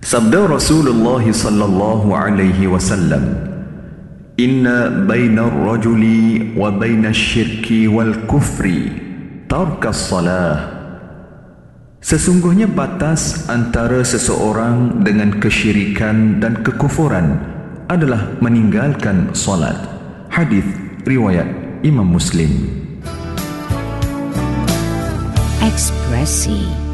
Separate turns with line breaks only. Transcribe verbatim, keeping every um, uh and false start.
Sabda Rasulullah sallallahu alaihi wasallam, "Inna baina ar-rajuli wa baina asy-syirki wal kufri tarkas salah." Sesungguhnya batas antara seseorang dengan kesyirikan dan kekufuran adalah meninggalkan solat. Hadis riwayat Imam Muslim.
Ekspresi